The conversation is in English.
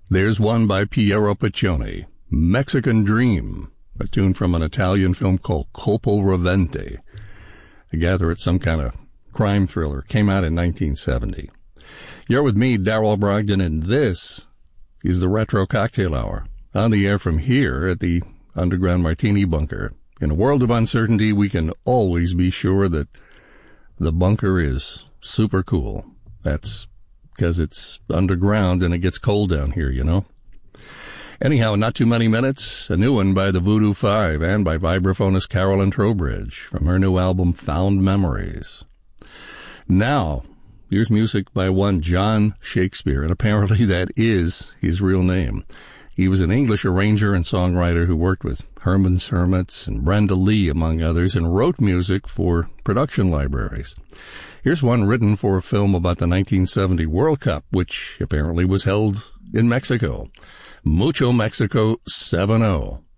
There's one by Piero Piccioni, Mexican Dream, a tune from an Italian film called Colpo Rovente. I gather it's some kind of crime thriller. Came out in 1970. You're with me, Darrell Brogdon, and this is the Retro Cocktail Hour, on the air from here at the Underground Martini Bunker. In a world of uncertainty, we can always be sure that the bunker is super cool. That's because it's underground and it gets cold down here, you know. Anyhow, not too many minutes, a new one by the Voodoo Five and by vibraphonist Carolyn Trowbridge from her new album Found Memories. Now, here's music by one John Shakespeare, and apparently that is his real name. He was an English arranger and songwriter who worked with Herman's Hermits and Brenda Lee, among others, and wrote music for production libraries. Here's one written for a film about the 1970 World Cup, which apparently was held in Mexico. Mucho Mexico 7-0.